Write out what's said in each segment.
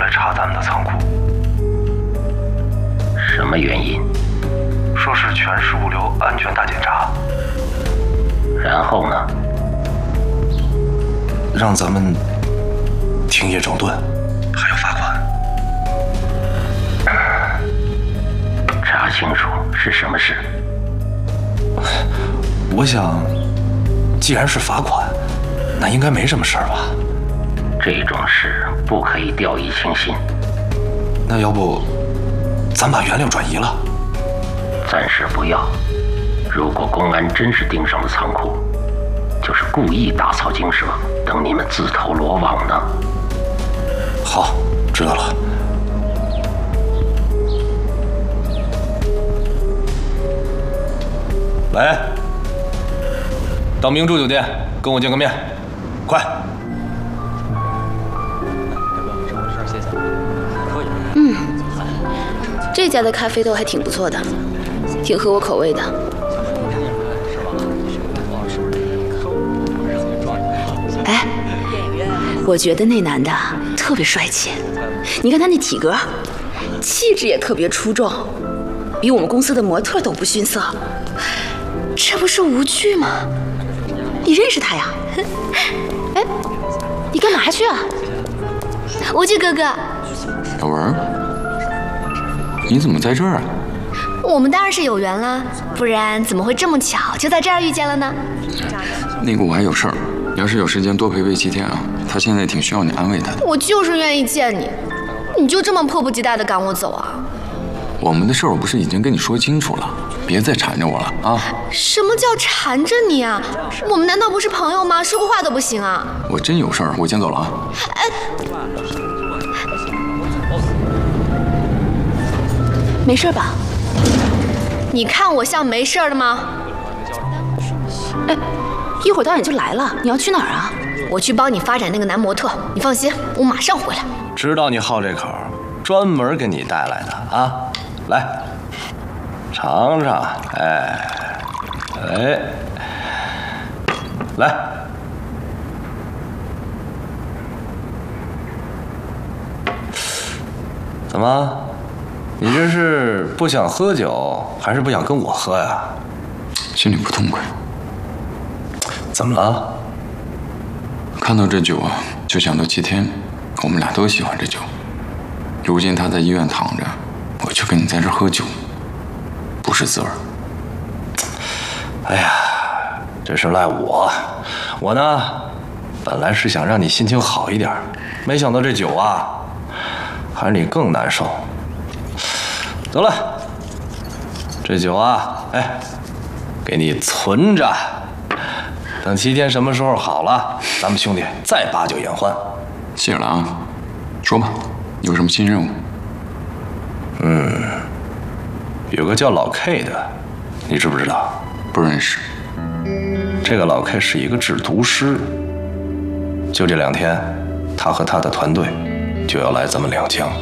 来查咱们的仓库。 什么原因？ 说是全市物流安全大检查。 然后呢？ 让咱们停业整顿，还要罚款。 查清楚是什么事。 我想，既然是罚款，那应该没什么事儿吧？ 这种事不可以掉以轻心。 那要不，咱把原料转移了？ 暂时不要。如果公安真是盯上了仓库，就是故意打草惊蛇，等你们自投罗网呢。 好，知道了。来，到明珠酒店跟我见个面，快！ 这家的咖啡豆还挺不错的，挺合我口味的。哎，我觉得那男的特别帅气，你看他那体格，气质也特别出众，比我们公司的模特都不逊色。这不是吴巨吗？你认识他呀？哎，你干嘛去啊？吴巨哥哥， 小文，你怎么在这儿啊？ 我们当然是有缘啦，不然怎么会这么巧就在这儿遇见了呢？ 那个我还有事儿，要是有时间多陪陪7天啊，他现在挺需要你安慰他的。 我就是愿意见你，你就这么迫不及待地赶我走啊？ 我们的事儿我不是已经跟你说清楚了，别再缠着我了啊！ 什么叫缠着你啊？我们难道不是朋友吗？说个话都不行啊？ 我真有事儿，我先走了啊。 没事吧？ 你看我像没事的吗？ 哎，一会儿导演就来了，你要去哪儿啊？ 我去帮你发展那个男模特，你放心，我马上回来。 知道你好这口，专门给你带来的啊！来，尝尝，哎，来，怎么？你这是不想喝酒，还是不想跟我喝呀？ 心里不痛快。 怎么了？ 看到这酒啊，就想到7天，我们俩都喜欢这酒。如今他在医院躺着，我却跟你在这喝酒，不是滋味。 哎呀，这是赖我。我呢，本来是想让你心情好一点，没想到这酒啊，还让你更难受。得了，这酒啊，哎，给你存着，等7天什么时候好了，咱们兄弟再把酒言欢。 谢了啊，说吧，有什么新任务？ 有个叫老 K 的，你知不知道？ 不认识。 这个老 K 是一个制毒师，就这2天，他和他的团队就要来咱们两江。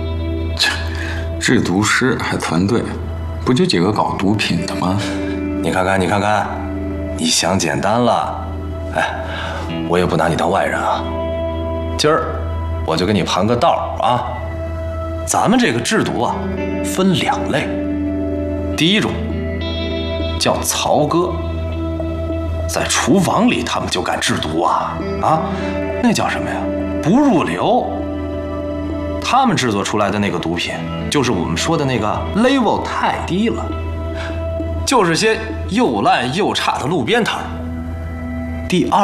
制毒师还团队，不就几个搞毒品的吗？ 你看看，你想简单了。哎，我也不拿你当外人啊。今儿我就给你盘个道啊。咱们这个制毒啊，分2类。第一种叫曹哥，在厨房里他们就敢制毒啊，那叫什么呀？不入流。他们制作出来的那个毒品，就是我们说的那个 level 太低了，就是些又烂又差的路边摊。第二